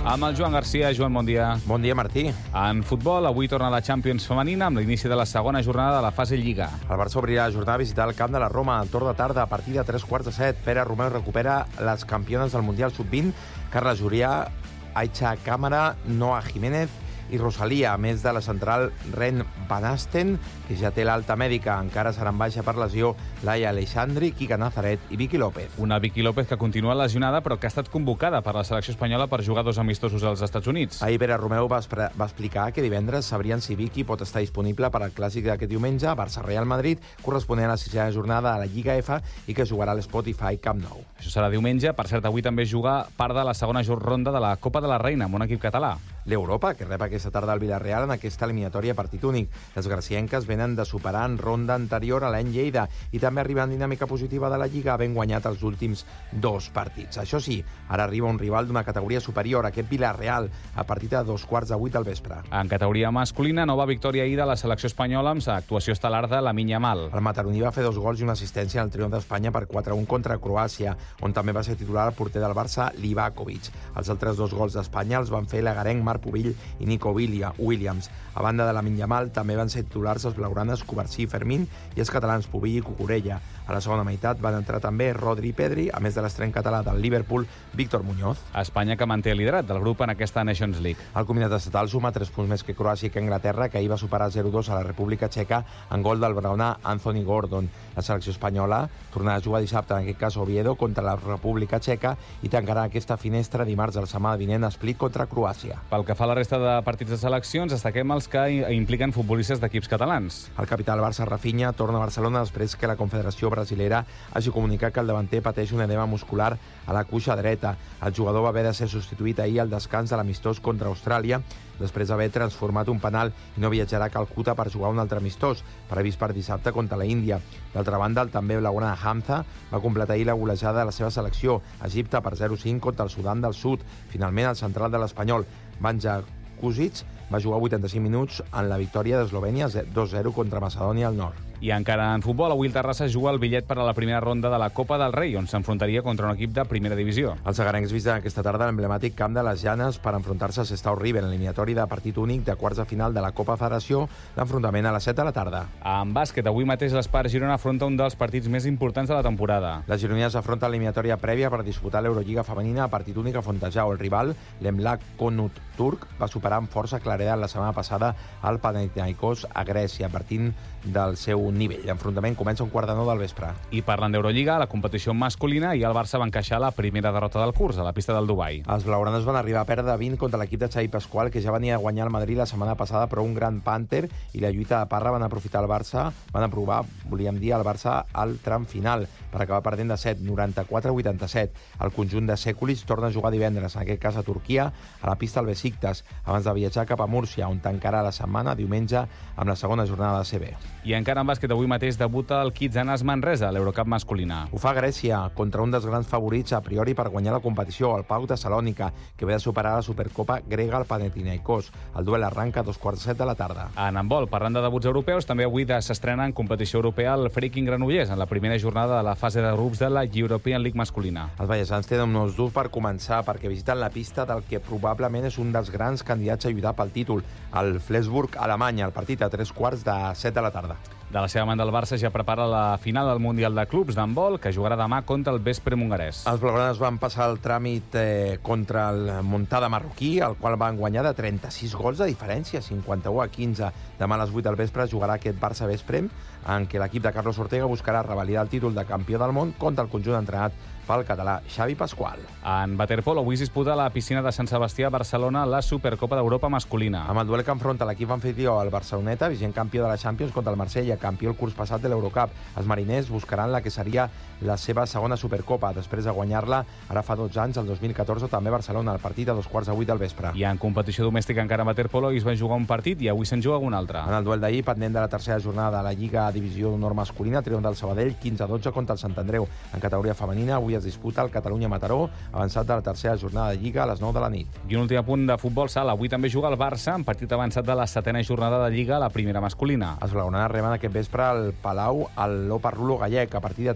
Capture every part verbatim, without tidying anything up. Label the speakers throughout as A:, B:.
A: Amb el Joan Garcia. Joan, bon dia.
B: Bon dia, Martí.
A: En futbol, avui torna la Champions femenina amb l'inici de la segona jornada de la fase Lliga.
B: El Barça obrirà la jornada a visitar el camp de la Roma al torn de tarda a partir de tres quarts de set. Pere Romeu recupera les campiones del Mundial sub vint, Carla Jurià, Aicha Cámara, Noa Jiménez i Rosalia, a més de la central Ren Van Asten, que ja té l'alta mèdica. Encara seran baixa per lesió Laia Aleixandri, Quica Nazaret i Vicky López.
A: Una Vicky López que continua lesionada però que ha estat convocada per la selecció espanyola per jugar dos amistosos als Estats Units.
B: Ahir Pere Romeu va, va explicar que divendres sabrien si Vicky pot estar disponible per al clàssic d'aquest diumenge, Barça-Real Madrid, corresponent a la sisena jornada de la Lliga F i que jugarà a l'Spotify Camp Nou.
A: Això serà diumenge. Per cert, avui també juga part de la segona ronda de la Copa de la Reina amb un equip català.
B: L'Europa, que rep aquesta tarda al Villarreal en aquesta eliminatòria partit únic. Les garcienques venen de superar en ronda anterior a l'any Lleida i també arriben en dinàmica positiva de la Lliga, havent guanyat els últims dos partits. Això sí, ara arriba un rival d'una categoria superior, aquest Villarreal, a partir de dos quarts de vuit del vespre.
A: En categoria masculina, nova victòria ahir de la selecció espanyola amb l'actuació estel·lar de Lamine Yamal.
B: El mataroní va fer dos gols i una assistència en el triomf d'Espanya per quatre a un contra Croàcia, on també va ser titular el porter del Barça, Livakovic. Els altres dos gols d'Espanya els van fer l'agarenc Marc Pubill i Nico Williams. A banda de Lamine Yamal, també van ser titulars els blaugranes Covarsí i Fermín i els catalans Pubill i Cucurella. A la segona meitat van entrar també Rodri i Pedri, a més de l'estreny català del Liverpool, Víctor Muñoz.
A: Espanya que manté el liderat del grup en aquesta Nations League.
B: El combinat estatal suma tres punts més que Croàcia i que Anglaterra, que ahir va superar zero dos a la República Txeca en gol del braunà Anthony Gordon. La selecció espanyola tornarà a jugar dissabte, en aquest cas Oviedo, contra la República Txeca i tancarà aquesta finestra dimarts de la setmana vinent a Split contra Croàcia.
A: Pel que fa a la resta de partits de seleccions, destaquem els que impliquen futbolistes d'equips catalans.
B: El capità del Barça, Rafinha, torna a Barcelona després que la Confederació Brasilera hagi comunicat que el davanter pateix un edema muscular a la cuixa dreta. El jugador va haver de ser substituït ahir al descans de l'amistós contra Austràlia, després d'haver transformat un penal i no viatjarà a Calcuta per jugar un altre amistós, previst per dissabte contra la Índia. D'altra banda, el també blaugrana Hamza va completar ahir la golejada de la seva selecció, Egipte per zero cinc contra el Sudan del Sud. Finalment, el central de l'Espanyol, Banja Kusic, va jugar vuitanta-cinc minuts en la victòria d'Eslovènia dos zero contra Macedònia al Nord.
A: I encara en futbol, avui el Terrassa juga el bitllet per a la primera ronda de la Copa del Rei, on s'enfrontaria contra un equip de primera divisió.
B: Els agarencs visiten aquesta tarda l'emblemàtic camp de les Llanes per enfrontar-se a Sestao River en l'eliminatori de partit únic de quarts de final de la Copa Federació, l'enfrontament a les set de la tarda.
A: En bàsquet, avui mateix l'Espart Girona afronta un dels partits més importants de la temporada.
B: Les gironines afronten l'eliminatòria prèvia per disputar l'Eurolliga femenina a partit únic a Fontejau. El rival, l'Emlak Konut turc, va superar amb força claredat la setmana passada al Panathinaikos a Grècia, partint del seu nivell. L'enfrontament comença un quart de nou del vespre.
A: I parlant d'Eurolliga, la competició masculina, i el Barça va encaixar la primera derrota del curs a la pista del Dubai.
B: Els blaugranes van arribar a perdre vint contra l'equip de Xavi Pasqual, que ja venia a guanyar el Madrid la setmana passada, però un gran pànter i la lluita de Parra van aprofitar el Barça, van aprovar, volíem dir, el Barça al tram final, per acabar perdent de set, noranta-quatre a vuitanta-set. El conjunt de Sekulic torna a jugar divendres, en aquest cas a Turquia, a la pista al Besiktas, abans de viatjar cap a Múrcia, on tancarà la setmana diumenge amb la segona jornada de C B.
A: I encara en bàsquet, avui mateix debuta el Kitsanas Manresa, a l'Eurocup masculina.
B: Ho fa Grècia, contra un dels grans favorits a priori per guanyar la competició, el Pau Tessalònica, que ve de superar la Supercopa grega al Panathinaikos. El duel arranca a dos quarts de set de la tarda.
A: En handbol, parlant de debuts europeus, també avui s'estrena en competició europea el Freaking Granollers, en la primera jornada de la fase de grups de la European League masculina.
B: Els ballesans tenen uns durs per començar, perquè visiten la pista del que probablement és un dels grans candidats a lluitar pel títol, el Flensburg, Alemanya, el partit a tres quarts de set de la tarda.
A: De la seva banda, el Barça ja prepara la final del Mundial de Clubs d'handbol, que jugarà demà contra el Vespre Mungarès.
B: Els blaugranes van passar el tràmit eh, contra el Montada marroquí, el qual van guanyar de trenta-sis gols de diferència, cinquanta-u a quinze. Demà a les vuit del vespre jugarà aquest Barça Vesprem, en què l'equip de Carlos Ortega buscarà revalidar el títol de campió del món contra el conjunt entrenat pel català Xavi Pasqual.
A: En waterpolo, avui es disputa a la piscina de Sant Sebastià a Barcelona la Supercopa d'Europa masculina.
B: Amb el duel que enfronta l'equip anfitrió al Barceloneta, vigent campió de la Champions, contra el Marsella, campió el curs passat de l'Eurocup. Els mariners buscaran la que seria la seva segona Supercopa, després de guanyar-la ara fa dotze anys, el dos mil catorze, també a Barcelona, el partit a dos quarts de vuit del vespre.
A: I en competició domèstica encara en waterpolo es va jugar un partit i avui se'n juga un altre.
B: En el duel d'ahir, pendent de la tercera jornada de la Lliga Divisió d'Honor masculina, triomf del Sabadell quinze a dotze contra el Sant Andreu. En categoria femenina, avui es disputa el Catalunya-Mataró, avançat de la tercera jornada de Lliga a les nou de la nit.
A: I un últim apunt de futbol sala. Avui també juga el Barça, en partit avançat de la setena jornada de Lliga a la primera masculina.
B: Els blaugranes reben aquest vespre al Palau al Lopa Rulo Gallec a partir de tres quarts de nou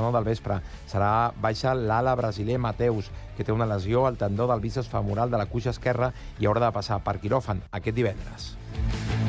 B: nou del vespre. Serà baixa l'ala brasiler Mateus, que té una lesió al tendó del bíceps femoral de la cuixa esquerra i haurà de passar per quiròfan aquest divendres.